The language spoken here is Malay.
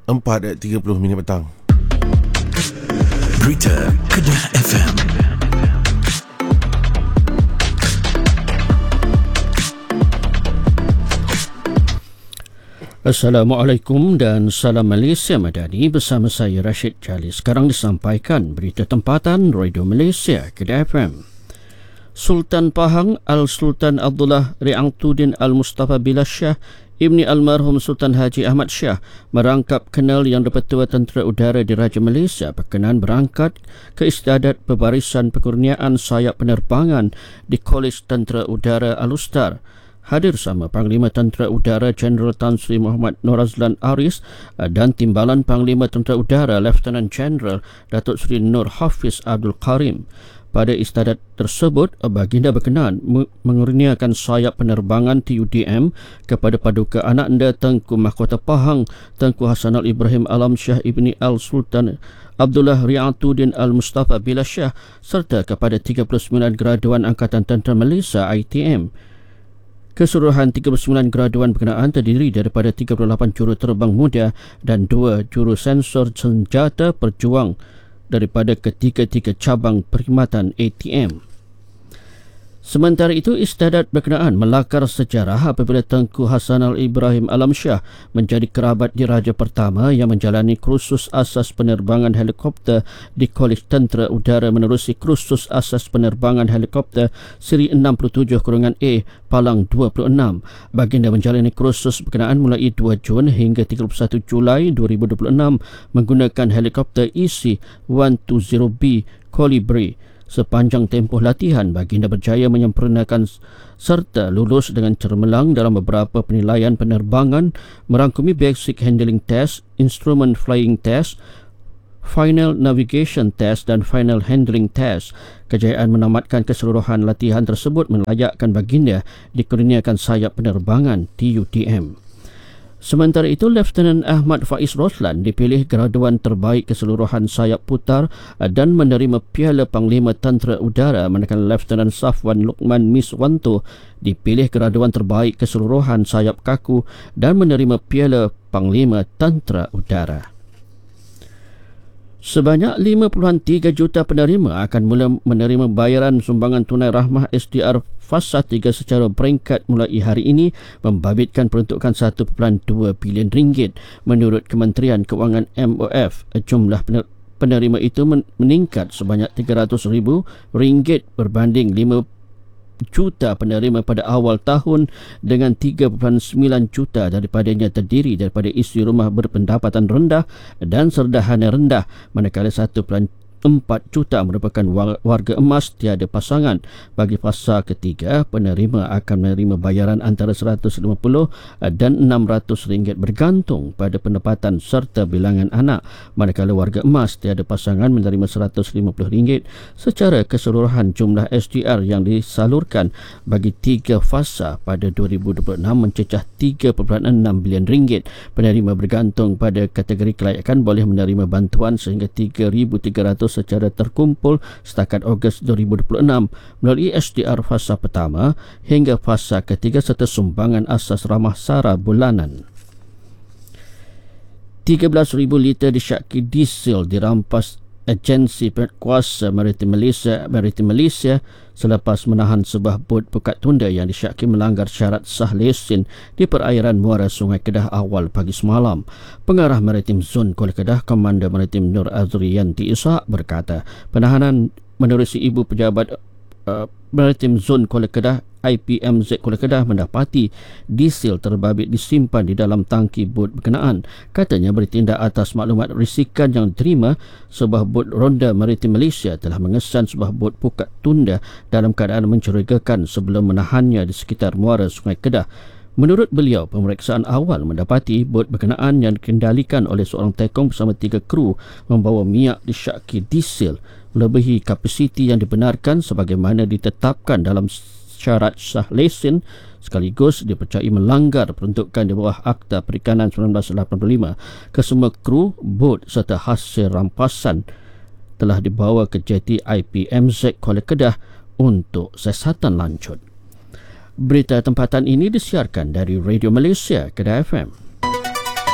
4:30 petang. Berita Kedah FM. Assalamualaikum dan salam Malaysia Madani bersama saya Rashid Jalil. Sekarang disampaikan berita tempatan Radio Malaysia Kedah FM. Sultan Pahang Al-Sultan Abdullah Ri'angtuddin Al-Mustafa Bilal Shah Ibni Almarhum Sultan Haji Ahmad Shah merangkap kenal Yang di-Pertua Tentera Udara Diraja Malaysia berkenan berangkat ke istiadat pembarisan pekurniaan sayap penerbangan di Kolej Tentera Udara Al-Ustar. Hadir sama Panglima Tentera Udara Jeneral Tan Sri Muhammad Norazlan Aris dan Timbalan Panglima Tentera Udara Lieutenant General Datuk Seri Nur Hafiz Abdul Karim. Pada istiadat tersebut, baginda berkenan mengurniakan sayap penerbangan TUDM kepada Paduka Anak Anda Tengku Mahkota Pahang Tengku Hassanal Ibrahim Alam Shah Ibni Al-Sultan Abdullah Ri'angtuddin Al-Mustafa Bilal Shah serta kepada 39 graduan Angkatan Tentera Malaysia ITM. Keseluruhan 39 graduan berkenaan terdiri daripada 38 juru terbang muda dan 2 juru sensor senjata perjuang daripada ketiga-tiga cabang perkhidmatan ATM. Sementara itu, istiadat berkenaan melakar sejarah apabila Tengku Hassanal Ibrahim Alam Shah menjadi kerabat diraja pertama yang menjalani kursus asas penerbangan helikopter di Kolej Tentera Udara menerusi kursus asas penerbangan helikopter seri 67-A Palang 26. Baginda menjalani kursus berkenaan mulai 2 Jun hingga 31 Julai 2026 menggunakan helikopter EC-120B Colibri. Sepanjang tempoh latihan, baginda berjaya menyempurnakan serta lulus dengan cemerlang dalam beberapa penilaian penerbangan merangkumi Basic Handling Test, Instrument Flying Test, Final Navigation Test dan Final Handling Test. Kejayaan menamatkan keseluruhan latihan tersebut melayakkan baginda dikurniakan sayap penerbangan TUDM. Sementara itu, Lieutenant Ahmad Faiz Roslan dipilih graduan terbaik keseluruhan sayap putar dan menerima Piala Panglima Tentera Udara, manakala Lieutenant Safwan Luqman Miswanto dipilih graduan terbaik keseluruhan sayap kaku dan menerima Piala Panglima Tentera Udara. Sebanyak 5.3 juta penerima akan mula menerima bayaran sumbangan tunai rahmah SDR Fasa 3 secara peringkat mulai hari ini, membabitkan peruntukan 1.2 bilion ringgit. Menurut Kementerian Kewangan MOF, jumlah penerima itu meningkat sebanyak 300,000 ringgit berbanding 5 juta penerima pada awal tahun dengan 3.9 juta daripadanya terdiri daripada isi rumah berpendapatan rendah dan serdahana rendah, manakala 1.4 juta merupakan warga emas tiada pasangan. Bagi fasa ketiga, penerima akan menerima bayaran antara RM150 dan RM600 bergantung pada pendapatan serta bilangan anak, manakala warga emas tiada pasangan menerima RM150. Secara keseluruhan, jumlah SDR yang disalurkan bagi 3 fasa pada 2026 mencecah RM3.6 bilion. Penerima bergantung pada kategori kelayakan boleh menerima bantuan sehingga 3,300 secara terkumpul setakat Ogos 2026 melalui SDR fasa pertama hingga fasa ketiga serta sumbangan asas ramah sara bulanan. 13,000 liter disyaki diesel dirampas Agensi Kuasa Maritim Malaysia selepas menahan sebuah bot pukat tunda yang disyaki melanggar syarat sah lesen di perairan muara Sungai Kedah awal pagi semalam. Pengarah Maritim Zon Kuala Kedah, Komander Maritim Nur Azriyanti Ishak berkata, penahanan menerusi Ibu Pejabat Maritim Zon Kuala Kedah IPMZ Kuala Kedah mendapati diesel terbabit disimpan di dalam tangki bot berkenaan. Katanya bertindak atas maklumat risikan yang diterima, sebuah bot Ronda Maritim Malaysia telah mengesan sebuah bot pukat tunda dalam keadaan mencurigakan sebelum menahannya di sekitar muara Sungai Kedah. Menurut beliau, pemeriksaan awal mendapati bot berkenaan yang dikendalikan oleh seorang tekong bersama 3 kru membawa minyak disyaki diesel melebihi kapasiti yang dibenarkan sebagaimana ditetapkan dalam syarat sah lesen, sekaligus dipercayai melanggar peruntukan di bawah Akta Perikanan 1985. Kesemua kru, bot serta hasil rampasan telah dibawa ke jeti IPMZ Kuala Kedah untuk siasatan lanjut. Berita tempatan ini disiarkan dari Radio Malaysia Kedah FM.